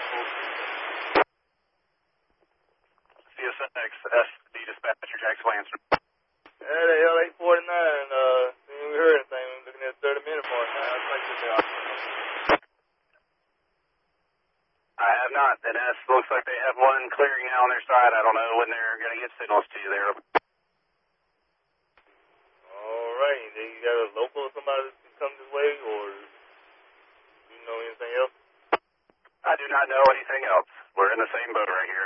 CSX SD dispatcher, Jackson Lancer. Yeah, the L849, we heard anything. We're looking at 30-minute mark now. It's like I have not. And it looks like they have one clearing now on their side. I don't know when they're going to get signals to you there. All right. They got a local or somebody that come this way, or do you know anything else? I do not know anything else. We're in the same boat right here.